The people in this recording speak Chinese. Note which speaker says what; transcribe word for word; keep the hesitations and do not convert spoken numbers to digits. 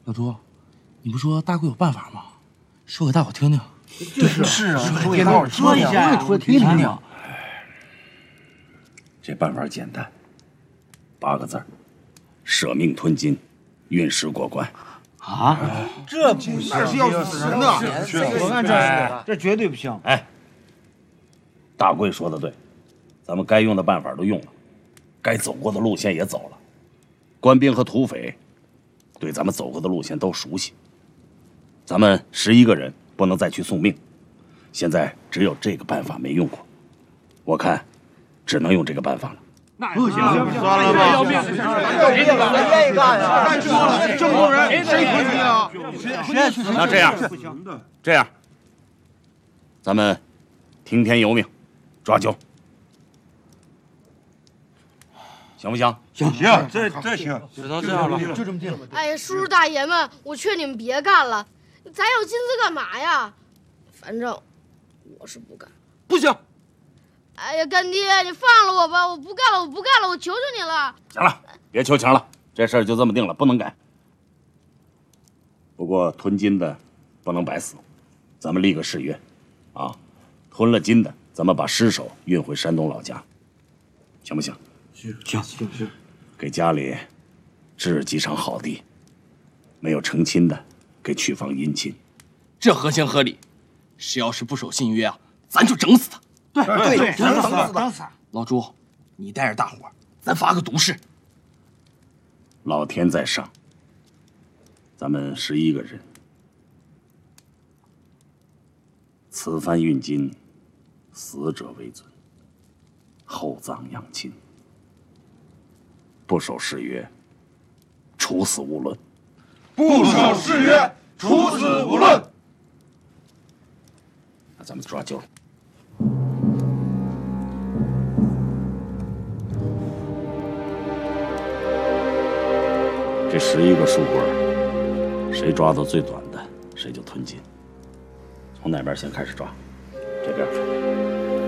Speaker 1: 老朱，你不说大贵有办法吗？说给大伙听听。
Speaker 2: 就是是啊，说给大伙说一下，说听听。
Speaker 3: 这办法简单，八个字儿：舍命吞金，运势过关。
Speaker 2: 啊，这不行，
Speaker 4: 那是要死人的。
Speaker 2: 我看这这绝对不行。
Speaker 3: 哎，大贵说的对，咱们该用的办法都用了，该走过的路线也走了，官兵和土匪对咱们走过的路线都熟悉。咱们十一个人不能再去送命，现在只有这个办法没用过，我看只能用这个办法了。
Speaker 4: 不行，算了吧，要命！谁愿意干呀？干说了，这么多人，谁吞金啊？
Speaker 3: 那这样，这样，咱们听天由命，抓阄，行不行？
Speaker 4: 行行，这这行，
Speaker 1: 就到这样了，
Speaker 4: 就这么定了。
Speaker 5: 哎呀，叔叔大爷们，我劝你们别干了，咱要金子干嘛呀？反正我是不干。
Speaker 1: 不行。
Speaker 5: 哎呀，干爹，你放了我吧！我不干了，我不干了，我求求你了。
Speaker 3: 行了，别求情了，这事儿就这么定了，不能改。不过吞金的不能白死，咱们立个誓约，啊，吞了金的，咱们把尸首运回山东老家，行不行？
Speaker 4: 行行行行，
Speaker 3: 给家里置几场好地，没有成亲的，给娶房姻亲，
Speaker 1: 这合情合理。谁要是不守信约啊，咱就整死他。
Speaker 2: 对对对，整死
Speaker 1: 整死！老朱，你带着大伙儿，咱发个毒誓。
Speaker 3: 老天在上，咱们十一个人，此番运金，死者为尊，厚葬养亲。不守誓约，处死无论。
Speaker 4: 不守誓约，处死无论。
Speaker 3: 那咱们抓阄。这十一个树棍，谁抓到最短的，谁就吞金。从哪边先开始抓？这边。